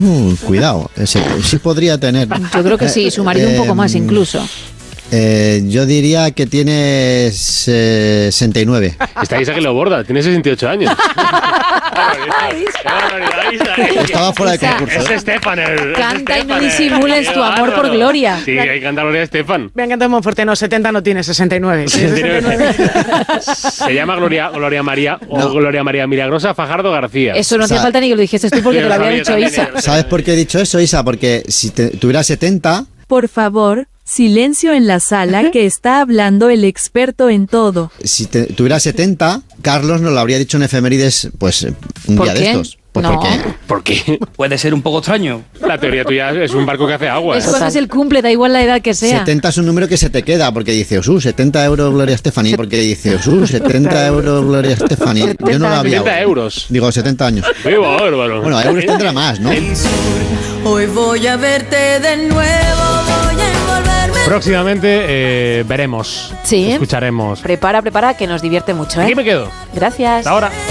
Cuidado, sí podría tener. Yo creo que sí, su marido un poco más incluso. Yo diría que tiene 69. Está Isa que lo borda, tiene 68 años. Estaba fuera de concurso. Es Estefan. Canta y no disimules tu amor por Gloria. Sí, hay que cantar Gloria a Estefan. Me ha encantado muy fuerte. No, 70 no tiene, 69. 69. Se llama Gloria María o Gloria María Milagrosa Fajardo García. Eso no hacía falta ni que lo dijese tú porque te lo había dicho Isa. ¿Sabes por qué he dicho eso, Isa? Porque si tuviera 70... Por favor, silencio en la sala que está hablando el experto en todo. Si tuviera 70, Carlos nos lo habría dicho en efemérides, pues un día de estos. Pues no. ¿Por qué? Puede ser un poco extraño. La teoría tuya es un barco que hace agua. Es cuando es el cumple, da igual la edad que sea. 70 es un número que se te queda, porque dice, 70 euros Gloria Estefani, porque dice, 70 euros Gloria Estefani. Yo no lo había. 70 euros. Digo, 70 años. ¡Qué bárbaro! Bueno, euros tendrá más, ¿no? Hoy voy a verte de nuevo, voy a envolverme. Próximamente veremos. Sí. Escucharemos. Prepara, que nos divierte mucho, ¿eh? Aquí me quedo. Gracias. Hasta ahora.